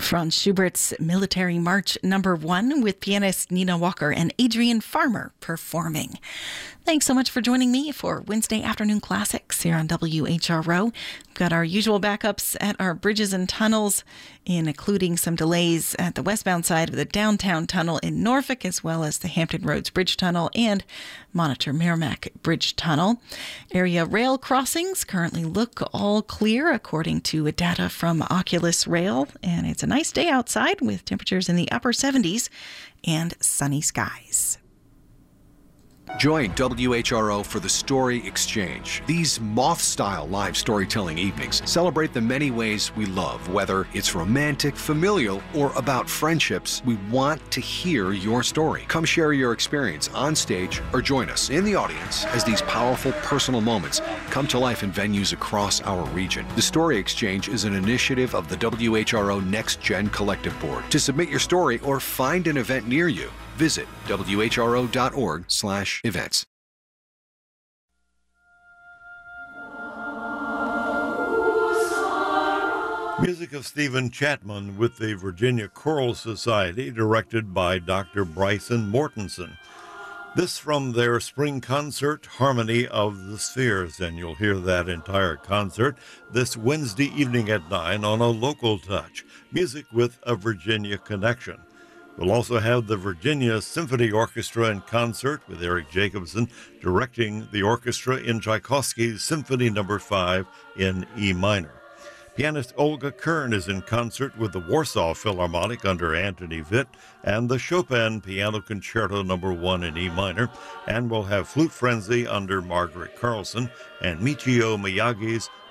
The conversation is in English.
Franz Schubert's Military March No. 1 with pianist Nina Walker and Adrian Farmer performing. Thanks so much for joining me for Wednesday Afternoon Classics here on WHRO. We've got our usual backups at our bridges and tunnels, including some delays at the westbound side of the downtown tunnel in Norfolk, as well as the Hampton Roads Bridge Tunnel and Monitor Merrimack Bridge Tunnel. Area rail crossings currently look all clear according to data from Oculus Rail, and it's a nice day outside with temperatures in the upper 70s and sunny skies. Join WHRO for the Story Exchange. These moth-style live storytelling evenings celebrate the many ways we love, whether it's romantic, familial, or about friendships. We want to hear your story. Come share your experience on stage or join us in the audience as these powerful personal moments come to life in venues across our region. The Story Exchange is an initiative of the WHRO Next Gen Collective Board. To submit your story or find an event near you, visit whro.org/events. Music of Stephen Chapman with the Virginia Choral Society, directed by Dr. Bryson Mortensen. This from their spring concert, Harmony of the Spheres, and you'll hear that entire concert this Wednesday evening at 9 on a local touch. Music with a Virginia connection. We'll also have the Virginia Symphony Orchestra in concert with Eric Jacobson directing the orchestra in Tchaikovsky's Symphony No. 5 in E minor. Pianist Olga Kern is in concert with the Warsaw Philharmonic under Anthony Vitt and the Chopin Piano Concerto No. 1 in E minor, and we'll have Flute Frenzy under Margaret Carlson and Michio Miyagi's